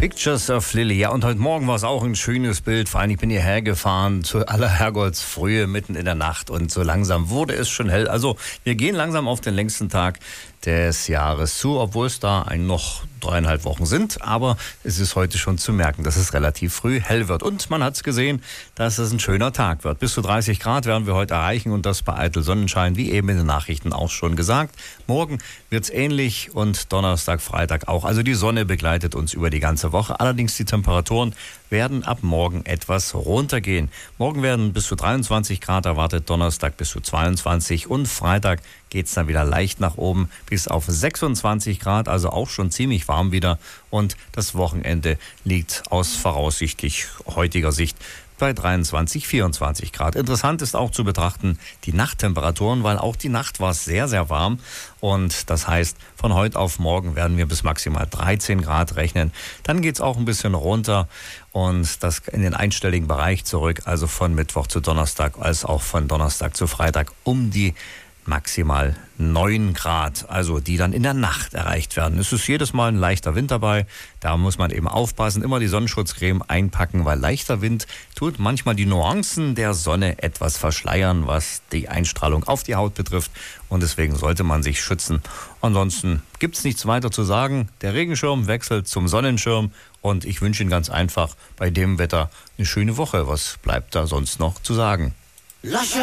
Pictures of Lily. Ja, und heute Morgen war es auch ein schönes Bild. Vor allem, ich bin hierher gefahren zu aller Herrgottsfrühe mitten in der Nacht und so langsam wurde es schon hell. Also wir gehen langsam auf den längsten Tag des Jahres zu, obwohl es da noch 3,5 Wochen sind. Aber es ist heute schon zu merken, dass es relativ früh hell wird. Und man hat es gesehen, dass es ein schöner Tag wird. Bis zu 30 Grad werden wir heute erreichen und das bei eitel Sonnenschein, wie eben in den Nachrichten auch schon gesagt. Morgen wird es ähnlich und Donnerstag, Freitag auch. Also die Sonne begleitet uns über die ganze Woche. Allerdings die Temperaturen werden ab morgen etwas runtergehen. Morgen werden bis zu 23 Grad erwartet, Donnerstag bis zu 22 und Freitag geht es dann wieder leicht nach oben bis auf 26 Grad, also auch schon ziemlich warm wieder. Und das Wochenende liegt aus voraussichtlich heutiger Sicht bei 23, 24 Grad. Interessant ist auch zu betrachten die Nachttemperaturen, weil auch die Nacht war sehr, sehr warm. Und das heißt, von heute auf morgen werden wir bis maximal 13 Grad rechnen. Dann geht es auch ein bisschen runter und das in den einstelligen Bereich zurück, also von Mittwoch zu Donnerstag als auch von Donnerstag zu Freitag um die maximal 9 Grad, also die dann in der Nacht erreicht werden. Es ist jedes Mal ein leichter Wind dabei, da muss man eben aufpassen, immer die Sonnenschutzcreme einpacken, weil leichter Wind tut manchmal die Nuancen der Sonne etwas verschleiern, was die Einstrahlung auf die Haut betrifft und deswegen sollte man sich schützen. Ansonsten gibt es nichts weiter zu sagen, der Regenschirm wechselt zum Sonnenschirm und ich wünsche Ihnen ganz einfach bei dem Wetter eine schöne Woche. Was bleibt da sonst noch zu sagen?